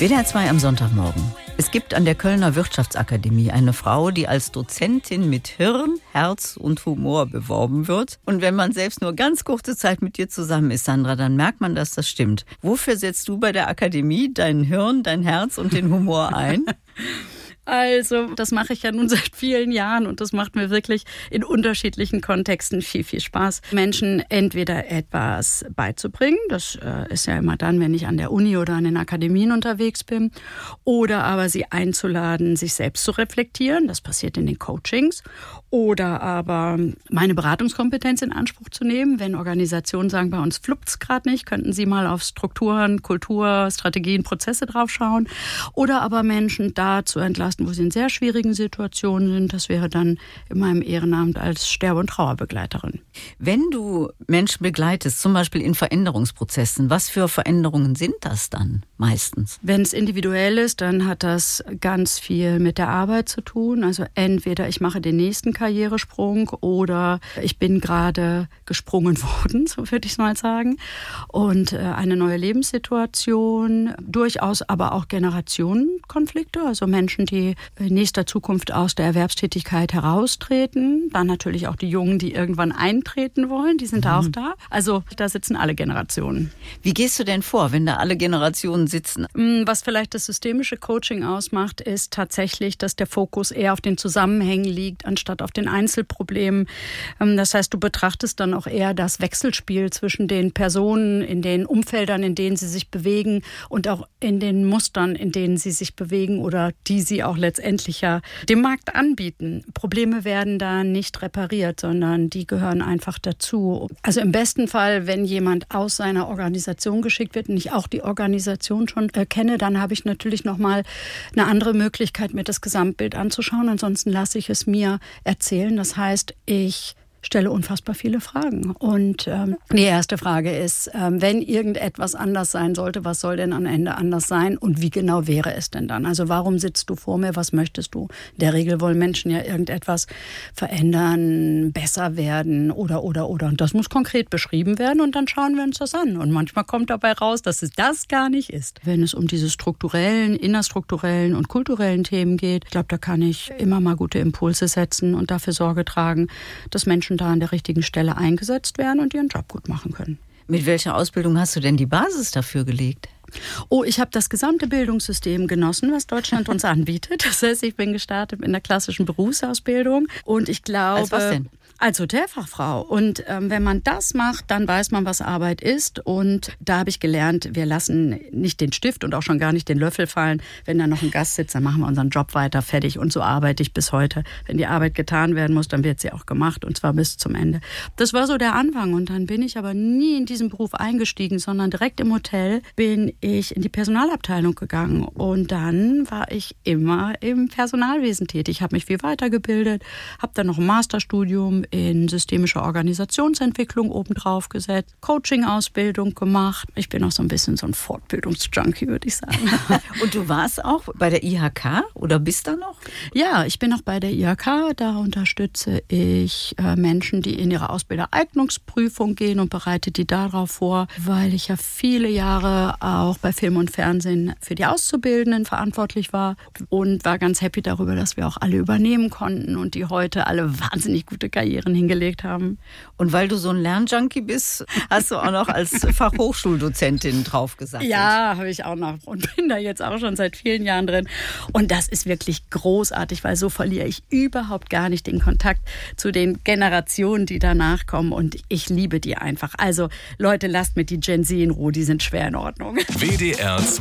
WDR 2 am Sonntagmorgen. Es gibt an der Kölner Wirtschaftsakademie eine Frau, die als Dozentin mit Hirn, Herz und Humor beworben wird. Und wenn man selbst nur ganz kurze Zeit mit dir zusammen ist, Sandra, dann merkt man, dass das stimmt. Wofür setzt du bei der Akademie dein Hirn, dein Herz und den Humor ein? Also, das mache ich ja nun seit vielen Jahren und das macht mir wirklich in unterschiedlichen Kontexten viel, viel Spaß, Menschen entweder etwas beizubringen, das ist ja immer dann, wenn ich an der Uni oder an den Akademien unterwegs bin, oder aber sie einzuladen, sich selbst zu reflektieren, das passiert in den Coachings, oder aber meine Beratungskompetenz in Anspruch zu nehmen, wenn Organisationen sagen, bei uns fluppt's gerade nicht, könnten Sie mal auf Strukturen, Kultur, Strategien, Prozesse draufschauen, oder aber Menschen da zu entlassen, wo sie in sehr schwierigen Situationen sind. Das wäre dann in meinem Ehrenamt als Sterbe- und Trauerbegleiterin. Wenn du Menschen begleitest, zum Beispiel in Veränderungsprozessen, was für Veränderungen sind das dann meistens? Wenn es individuell ist, dann hat das ganz viel mit der Arbeit zu tun. Also entweder ich mache den nächsten Karrieresprung oder ich bin gerade gesprungen worden, so würde ich es mal sagen. Und eine neue Lebenssituation, durchaus aber auch Generationenkonflikte, also Menschen, die in nächster Zukunft aus der Erwerbstätigkeit heraustreten. Dann natürlich auch die Jungen, die irgendwann eintreten wollen, die sind auch da. Also da sitzen alle Generationen. Wie gehst du denn vor, wenn da alle Generationen sitzen? Was vielleicht das systemische Coaching ausmacht, ist tatsächlich, dass der Fokus eher auf den Zusammenhängen liegt, anstatt auf den Einzelproblemen. Das heißt, du betrachtest dann auch eher das Wechselspiel zwischen den Personen, in den Umfeldern, in denen sie sich bewegen und auch in den Mustern, in denen sie sich bewegen oder die sie auch letztendlich ja dem Markt anbieten. Probleme werden da nicht repariert, sondern die gehören einfach dazu. Also im besten Fall, wenn jemand aus seiner Organisation geschickt wird und ich auch die Organisation schon kenne, dann habe ich natürlich nochmal eine andere Möglichkeit, mir das Gesamtbild anzuschauen. Ansonsten lasse ich es mir erzählen. Das heißt, ich stelle unfassbar viele Fragen. Und die erste Frage ist, wenn irgendetwas anders sein sollte, was soll denn am Ende anders sein und wie genau wäre es denn dann? Also warum sitzt du vor mir, was möchtest du? In der Regel wollen Menschen ja irgendetwas verändern, besser werden oder. Und das muss konkret beschrieben werden und dann schauen wir uns das an. Und manchmal kommt dabei raus, dass es das gar nicht ist. Wenn es um diese strukturellen, innerstrukturellen und kulturellen Themen geht, ich glaube, da kann ich immer mal gute Impulse setzen und dafür Sorge tragen, dass Menschen da an der richtigen Stelle eingesetzt werden und ihren Job gut machen können. Mit welcher Ausbildung hast du denn die Basis dafür gelegt? Oh, ich habe das gesamte Bildungssystem genossen, was Deutschland uns anbietet. Das heißt, ich bin gestartet in der klassischen Berufsausbildung und ich glaube... Als was denn? Als Hotelfachfrau. Und wenn man das macht, dann weiß man, was Arbeit ist. Und da habe ich gelernt, wir lassen nicht den Stift und auch schon gar nicht den Löffel fallen. Wenn da noch ein Gast sitzt, dann machen wir unseren Job weiter, fertig. Und so arbeite ich bis heute. Wenn die Arbeit getan werden muss, dann wird sie auch gemacht und zwar bis zum Ende. Das war so der Anfang. Und dann bin ich aber nie in diesen Beruf eingestiegen, sondern direkt im Hotel bin ich in die Personalabteilung gegangen. Und dann war ich immer im Personalwesen tätig. Ich habe mich viel weitergebildet, habe dann noch ein Masterstudium in systemische Organisationsentwicklung obendrauf gesetzt, Coaching-Ausbildung gemacht. Ich bin auch so ein bisschen so ein Fortbildungsjunkie, würde ich sagen. Und du warst auch bei der IHK oder bist da noch? Ja, ich bin auch bei der IHK. Da unterstütze ich Menschen, die in ihre Ausbildereignungsprüfung gehen und bereite die darauf vor, weil ich ja viele Jahre auch bei Film und Fernsehen für die Auszubildenden verantwortlich war und war ganz happy darüber, dass wir auch alle übernehmen konnten und die heute alle wahnsinnig gute Karrieren hingelegt haben. Und weil du so ein Lernjunkie bist, hast du auch noch als Fachhochschuldozentin drauf gesagt. Ja, habe ich auch noch und bin da jetzt auch schon seit vielen Jahren drin. Und das ist wirklich großartig, weil so verliere ich überhaupt gar nicht den Kontakt zu den Generationen, die danach kommen. Und ich liebe die einfach. Also Leute, lasst mir die Gen Z in Ruhe, die sind schwer in Ordnung. WDR